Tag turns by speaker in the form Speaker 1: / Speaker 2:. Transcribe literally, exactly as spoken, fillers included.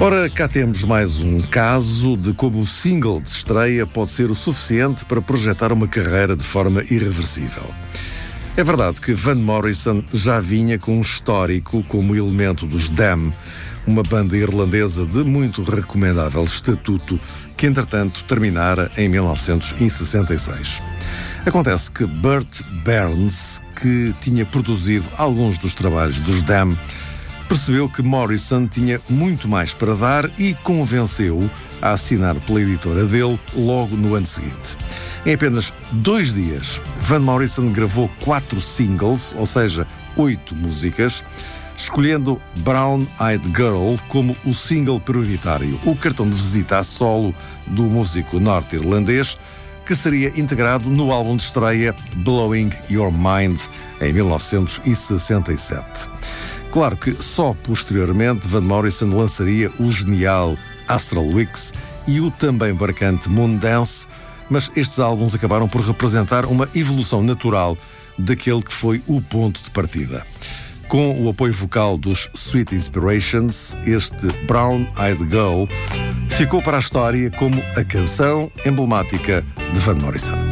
Speaker 1: Ora, cá temos mais um caso de como o single de estreia pode ser o suficiente para projetar uma carreira de forma irreversível. É verdade que Van Morrison já vinha com um histórico como elemento dos Damned, uma banda irlandesa de muito recomendável estatuto que, entretanto, terminara em mil novecentos e sessenta e seis. Acontece que Burt Burns, que tinha produzido alguns dos trabalhos dos Damned, percebeu que Morrison tinha muito mais para dar e convenceu-o a assinar pela editora dele logo no ano seguinte. Em apenas dois dias, Van Morrison gravou quatro singles, ou seja, oito músicas, escolhendo Brown Eyed Girl como o single prioritário, o cartão de visita a solo do músico norte-irlandês, que seria integrado no álbum de estreia Blowing Your Mind, em mil novecentos e sessenta e sete. Claro que só posteriormente Van Morrison lançaria o genial Astral Weeks e o também marcante Moondance, mas estes álbuns acabaram por representar uma evolução natural daquele que foi o ponto de partida. Com o apoio vocal dos Sweet Inspirations, este Brown Eyed Girl ficou para a história como a canção emblemática de Van Morrison.